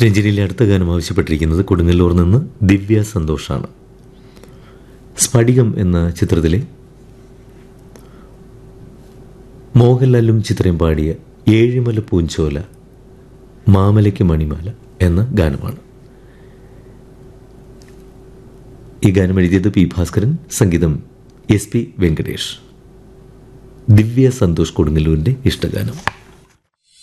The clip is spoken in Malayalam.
രഞ്ജിനിയിലെ അടുത്ത ഗാനം ആവശ്യപ്പെട്ടിരിക്കുന്നത് കൊടുങ്ങല്ലൂർ നിന്ന് ദിവ്യ സന്തോഷാണ്. സ്ഫടികം എന്ന ചിത്രത്തിലെ മോഹൻലാലും ചിത്രയും പാടിയ ഏഴിമല പൂഞ്ചോല മാമലയ്ക്ക് മണിമാല എന്ന ഗാനമാണ്. ഈ ഗാനം എഴുതിയത് പി ഭാസ്കരൻ, സംഗീതം SP വെങ്കടേഷ്. ദിവ്യ സന്തോഷ് കൊടുങ്ങല്ലൂരിൻ്റെ ഇഷ്ടഗാനം.